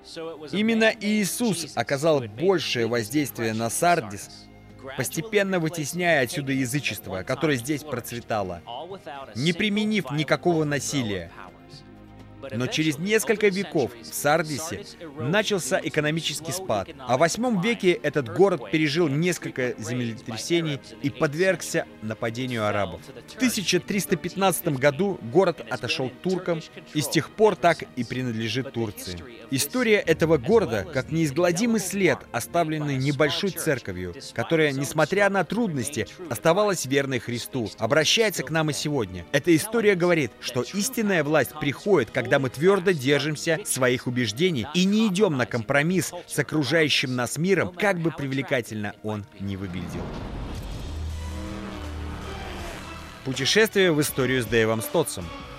Именно Иисус оказал большее воздействие на Сардис, постепенно вытесняя отсюда язычество, которое здесь процветало, не применив никакого насилия. Но через несколько веков в Сардисе начался экономический спад, а в VIII веке этот город пережил несколько землетрясений и подвергся нападению арабов. В 1315 году город отошел туркам и с тех пор так и принадлежит Турции. История этого города как неизгладимый след, оставленный небольшой церковью, которая, несмотря на трудности, оставалась верной Христу, обращается к нам и сегодня. Эта история говорит, что истинная власть приходит, когда мы твердо держимся своих убеждений и не идем на компромисс с окружающим нас миром, как бы привлекательно он ни выглядел. Путешествие в историю с Дэйвом Стотсом.